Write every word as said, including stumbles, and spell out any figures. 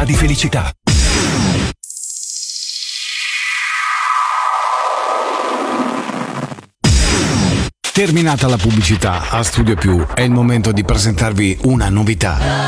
di felicità. Terminata la pubblicità, a Studio Più è il momento di presentarvi una novità.